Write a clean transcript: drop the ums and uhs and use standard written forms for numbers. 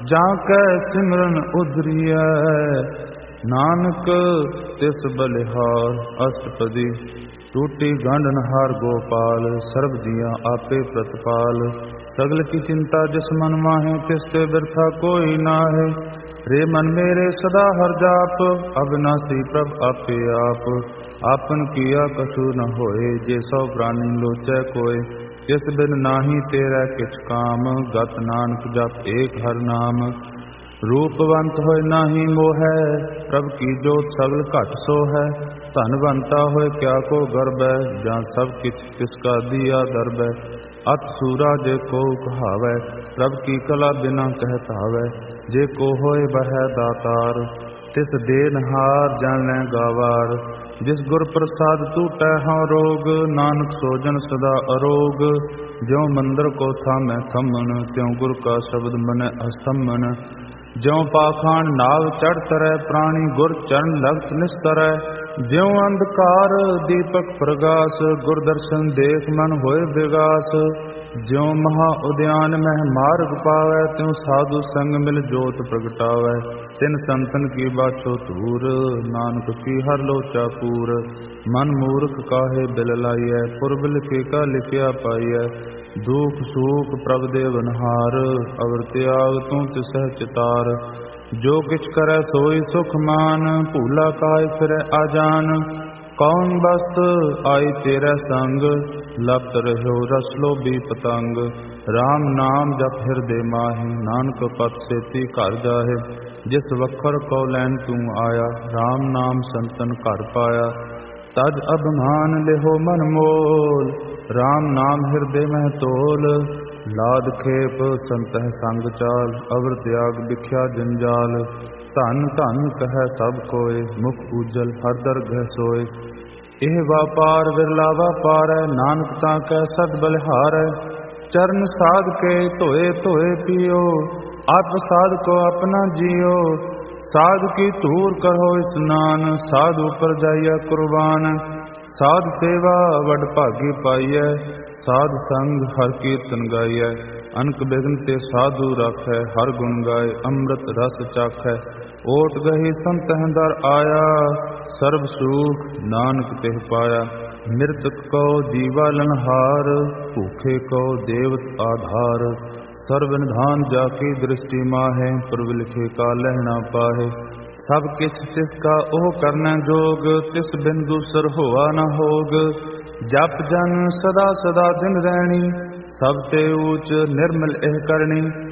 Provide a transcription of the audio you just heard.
ਜਾਂ ਕੈ ਸਿਮਰਨ ਉਧਰੀਐ। ਨਾਨਕ ਤਿਸ ਬਲਿਹਾਰ ਅਸ਼ਟਪਦੀ। ਟੂਟੀ ਗੰਢਨ ਹਾਰ ਗੋਪਾਲ, ਸਰਬ ਜੀਆਂ ਆਪੇ ਪ੍ਰਤਪਾਲ। ਸਗਲ ਕੀ ਚਿੰਤਾ ਜਿਸ ਮਨ ਮਾਹੇ, ਤਿਸ ਤੇ ਬਿਰਥਾ ਕੋਈ ਨਾਹੇ। ਰੇ ਮਨ ਮੇਰੇ ਸਦਾ ਹਰ ਜਾਪ, ਅਬਿਨਾਸੀ ਪ੍ਰਭ ਆਪੇ ਆਪ। ਆਪਨ ਕੀਆ ਕਛੂ ਨ ਹੋਏ, ਜੇ ਸਭ ਪ੍ਰਾਨੀ ਲੋਚੈ ਕੋਇ। ਤਿਸ ਬਿਨ ਨਾਹੀ ਤੇਰਾ ਕਿਛ ਕਾਮ, ਗਤ ਨਾਨਕ ਜਪ ਏਕ ਹਰਿ ਨਾਮ। ਰੂਪਵੰਤ ਹੋਇ ਨਾਹੀ ਮੋਹੈ, ਪ੍ਰਭ ਕੀ ਜੋਤ ਸਗਲ ਘਟ ਸੋਹੈ। ਧਨਵੰਤਾ ਹੋਇ ਕਿਆ ਕੋ ਗਰਬੈ, ਜਾਂ ਸਭ ਕਿਛ ਤਿਸ ਕਾ ਦੀਆ ਦਰਬੈ। ਅਤ ਸੂਰਾ ਜੇ ਕੋ ਕਹਾਵੈ, ਪ੍ਰਭ ਕੀ ਕਲਾ ਬਿਨਾ ਕਹਿ ਧਾਵੈ। ਜੇ ਕੋ ਹੋਇ ਬਹਿ ਦਾਤਾਰ, ਤਿਸ ਦੇਨਹਾਰ ਜਾਣੈ ਗਾਵਾਰ। ਜਿਸ ਗੁਰ ਪ੍ਰਸਾਦ ਟੂਟੈ ਹਉ ਰੋਗ, ਨਾਨਕ ਸੋਜਨ ਸਦਾ ਅਰੋਗ। ਜਿਉ ਮੰਦਰ ਕੋ ਥਾਮੈ ਥੰਮਣ, ਤਿਉ ਗੁਰ ਕਾ ਸ਼ਬਦ ਮਨੈ ਅਸਥੰਮਣ। ਜਿਉ ਪਾਖਾਨ ਨਾਵ ਚੜ੍ਹ ਤਰੈ, ਪ੍ਰਾਣੀ ਗੁਰ ਚਰਨ ਲਗਤ ਨਿਸਤਰੈ। ਜਿਉ ਅੰਧਕਾਰ ਦੀਪਕ ਪ੍ਰਗਾਸ, ਗੁਰ ਦਰਸ਼ਨ ਦੇਖ ਮਨ ਹੋਏ ਵਿਗਾਸ। ਜਿਉ ਮਹਾ ਉਦਿਆਨ ਮਹਿ ਮਾਰਗ ਪਾਵੈ, ਤਿਉ ਸਾਧੂ ਸੰਗ ਮਿਲ ਜੋਤ ਪ੍ਰਗਟਾਵੈ। ਤਿਨ ਸੰਤਨ ਕੀ ਬਾਛੋ ਧੂਰ, ਨਾਨਕ ਕੀ ਹਰ ਲੋਚਾ ਪੂਰ। ਮਨ ਮੂਰਖ ਕਾਹੇ ਬਿਲ ਲਾਈਐ, ਪੁਰਬ ਲਿਖੇ ਕਾ ਲਿਖਿਆ ਪਾਈਐ। ਦੁਖ ਸੂਖ ਪ੍ਰਭ ਦੇਵਨਹਾਰ, ਅਵਰ ਤਿਆਗ ਤੂੰ ਤਿਸਹਿ ਚਿਤਾਰ। ਜੋ ਕਿਛ ਕਰੈ ਸੋਈ ਸੁਖ ਮਾਨ, ਭੂਲਾ ਕਾਇ ਫਿਰੈ ਆਜਾਨ। ਕੌਣ ਬਸਤ ਆਈ ਤੇਰੇ ਸੰਗ, ਲਪਤ ਰਹਿਓ ਰਸ ਲੋਭੀ ਪਤੰਗ। ਰਾਮ ਨਾਮ ਜਪ ਹਿਰਦੇ ਮਾਹੀ, ਨਾਨਕ ਪਤ ਸੇਤੀ ਘਰ ਜਾਹੇ। ਜਿਸ ਵਖਰ ਕੋ ਲੈਨ ਤੂੰ ਆਇਆ, ਰਾਮ ਨਾਮ ਸੰਤਨ ਘਰ ਪਾਇਆ। ਤਜ ਅਭਿਮਾਨ ਲਿਹੋ ਮਨ ਮੋਲ, ਰਾਮ ਨਾਮ ਹਿਰਦੇ ਮਹਿ ਤੋਲ। ਲਾਦ ਖੇਪ ਸੰਤਹਿ ਸੰਗ ਚਾਲ, ਅਵਰ ਤਿਆਗ ਵਿਖਿਆ ਜੰਜਾਲ। ਧਨ ਧਨ ਕਹੈ ਸਭ ਕੋਇ, ਮੁਖ ਉਜਲ ਹਰ ਦਰਗਹਿ ਸੋਇ। ਇਹ ਵਾਪਾਰ ਵਿਰਲਾ ਵਾਪਾਰੈ, ਨਾਨਕ ਤਾਂ ਕੈ ਸਦ ਬਲਿਹਾਰੈ। ਚਰਨ ਸਾਧ ਕੇ ਧੋਏ ਧੋਏ ਪੀਓ, ਆਤਮ ਸਾਧ ਕੋ ਆਪਣਾ ਜੀਓ। ਸਾਧ ਕੀ ਧੂਰ ਕਰੋ ਇਸਨਾਨ, ਸਾਧ ਉਪਰ ਜਾਈਐ ਕੁਰਬਾਨ। ਸਾਧ ਸੇਵਾ ਵਡ ਭਾਗੀ ਪਾਈਐ, ਸਾਧ ਸੰਗ ਹਰ ਕੀਰਤਨ ਗਾਈਐ। ਅਨਕ ਬਿਗਨ ਤੇ ਸਾਧੂ ਰਾਖੈ, ਹਰ ਗੁਣ ਗਾਏ ਅੰਮ੍ਰਿਤ ਰਸ ਚਾਖੈ। ਓਟ ਗਹੀ ਸੰਤਹਿ ਦਰ ਆਇਆ, ਸਰਬ ਸੂਖ ਨਾਨਕ ਤਿਹ ਪਾਇਆ। ਮਿਰਤਕ ਕੋ ਜੀਵਾ ਲਨਹਾਰ, ਭੂਖੇ ਕੋ ਦੇਵਤ ਆਧਾਰ। ਸਰਬ ਨਿਧਾਨ ਜਾ ਕੀ ਦ੍ਰਿਸ਼ਟੀ ਮਾਹੈ, ਪੁਰਬ ਲਿਖੇ ਕਾ ਲਹਿ ਨਾ ਪਾਹੈ। ਸਭ ਕਿਛ ਤਿਸ ਕਾ ਉਹ ਕਰਨੈ ਜੋਗ, ਤਿਸ ਬਿਨ ਦੂਸਰ ਹੋਆ ਨ ਹੋਗ। ਜਪ ਜਨ ਸਦਾ ਸਦਾ ਦਿਨ ਰਹਿਣੀ, ਸਭ ਤੇ ਊਚ ਨਿਰਮਲ ਇਹ ਕਰਨੀ।